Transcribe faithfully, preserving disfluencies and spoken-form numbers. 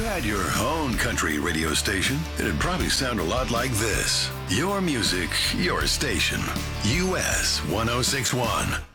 had your own country radio station, it'd probably sound a lot like this. Your music, your station. U S ten sixty-one.